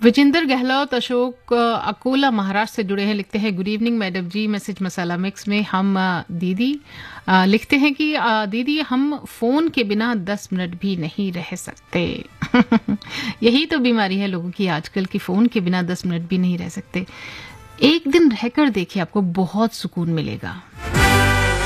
विजेंद्र गहलोत अशोक अकोला महाराष्ट्र से जुड़े हैं, लिखते हैं गुड इवनिंग मैडम जी। मैसेज मसाला मिक्स में हम दीदी लिखते हैं कि दीदी हम फोन के बिना 10 मिनट भी नहीं रह सकते। यही तो बीमारी है लोगों की आजकल की, फोन के बिना 10 मिनट भी नहीं रह सकते। एक दिन रहकर देखिए, आपको बहुत सुकून मिलेगा।